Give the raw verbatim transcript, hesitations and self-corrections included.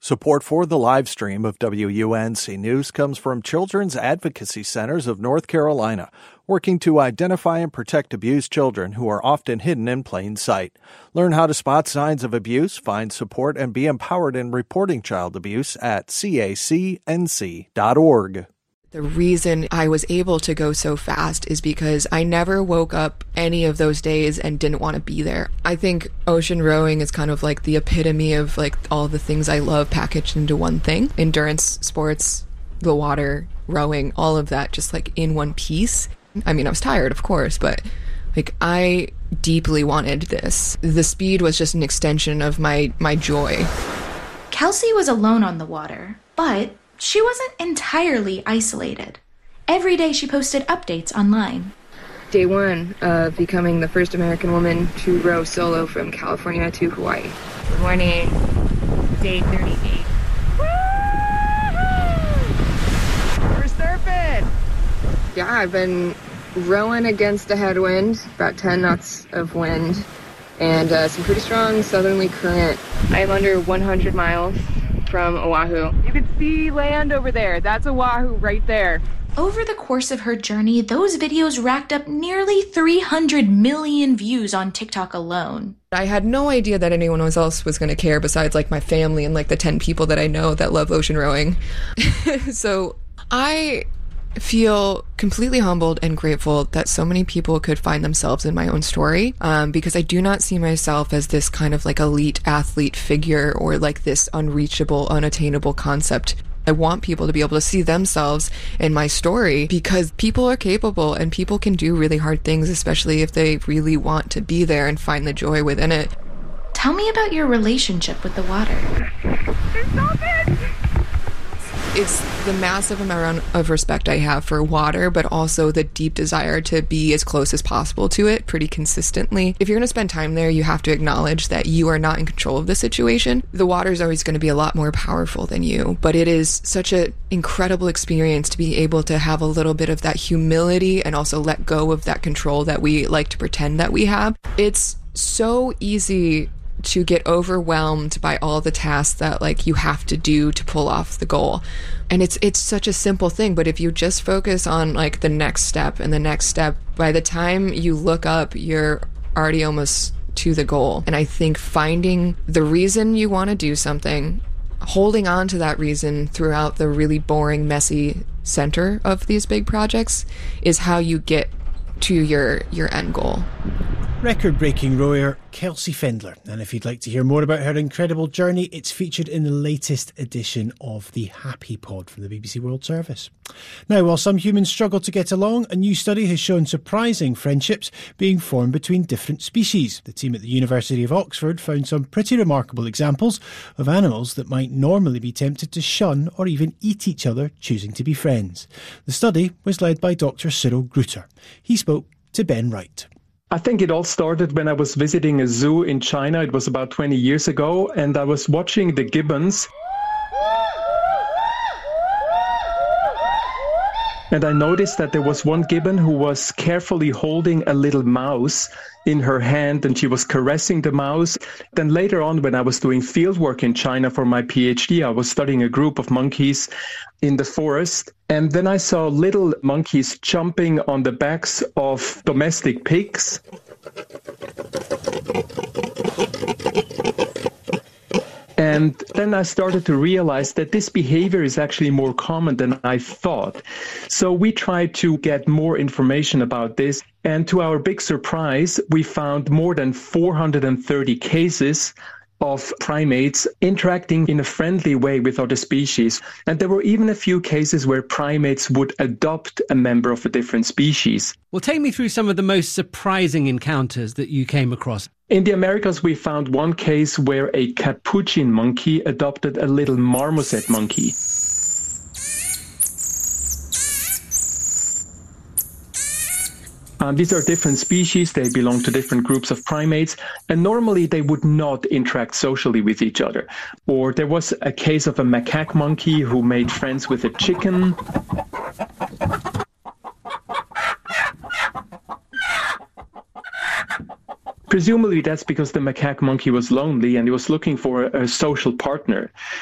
Support for the live stream of W U N C News comes from Children's Advocacy Centers of North Carolina, working to identify and protect abused children who are often hidden in plain sight. Learn how to spot signs of abuse, find support, and be empowered in reporting child abuse at C A C N C dot org. The reason I was able to go so fast is because I never woke up any of those days and didn't want to be there. I think ocean rowing is kind of like the epitome of like all the things I love packaged into one thing. Endurance sports, the water, rowing, all of that just like in one piece. I mean, I was tired, of course, but like I deeply wanted this. The speed was just an extension of my, my joy. Kelsey was alone on the water, but she wasn't entirely isolated. Every day she posted updates online. Day one of becoming the first American woman to row solo from California to Hawaii. Good morning. Day thirty-eight. Woo-hoo! We're surfing! Yeah, I've been rowing against a headwind, about ten knots of wind, and uh, some pretty strong southerly current. I'm under one hundred miles from Oahu. You can see land over there. That's Oahu right there. Over the course of her journey, those videos racked up nearly three hundred million views on TikTok alone. I had no idea that anyone else was going to care besides like my family and like the ten people that I know that love ocean rowing. So I feel completely humbled and grateful that so many people could find themselves in my own story, um, because I do not see myself as this kind of like elite athlete figure or like this unreachable, unattainable concept. I want people to be able to see themselves in my story because people are capable and people can do really hard things, especially if they really want to be there and find the joy within it. Tell me about your relationship with the water. Stop it! It's the massive amount of respect I have for water, but also the deep desire to be as close as possible to it pretty consistently. If you're going to spend time there, you have to acknowledge that you are not in control of the situation. The water is always going to be a lot more powerful than you, but it is such an incredible experience to be able to have a little bit of that humility and also let go of that control that we like to pretend that we have. It's so easy to get overwhelmed by all the tasks that like you have to do to pull off the goal. And it's it's such a simple thing, but if you just focus on like the next step and the next step, by the time you look up, you're already almost to the goal. And I think finding the reason you want to do something, holding on to that reason throughout the really boring, messy center of these big projects is how you get to your your end goal. Record-breaking rower Kelsey Fendler. And if you'd like to hear more about her incredible journey, it's featured in the latest edition of the Happy Pod from the B B C World Service. Now, while some humans struggle to get along, a new study has shown surprising friendships being formed between different species. The team at the University of Oxford found some pretty remarkable examples of animals that might normally be tempted to shun or even eat each other, choosing to be friends. The study was led by Doctor Cyril Gruter. He spoke to Ben Wright. I think it all started when I was visiting a zoo in China. It was about twenty years ago, and I was watching the gibbons. And I noticed that there was one gibbon who was carefully holding a little mouse in her hand, and she was caressing the mouse. Then later on, when I was doing field work in China for my PhD, I was studying a group of monkeys in the forest. And then I saw little monkeys jumping on the backs of domestic pigs. And then I started to realize that this behavior is actually more common than I thought. So we tried to get more information about this. And to our big surprise, we found more than four hundred thirty cases of primates interacting in a friendly way with other species. And there were even a few cases where primates would adopt a member of a different species. Well, take me through some of the most surprising encounters that you came across. In the Americas, we found one case where a capuchin monkey adopted a little marmoset monkey. Um, these are different species, they belong to different groups of primates, and normally they would not interact socially with each other. Or there was a case of a macaque monkey who made friends with a chicken. Presumably that's because the macaque monkey was lonely and he was looking for a, a social partner.